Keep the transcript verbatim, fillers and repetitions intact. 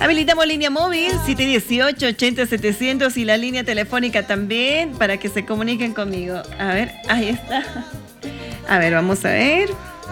Habilitamos línea móvil siete dieciocho, ochenta, setecientos y la línea telefónica también para que se comuniquen conmigo. A ver, ahí está. A ver, vamos a ver.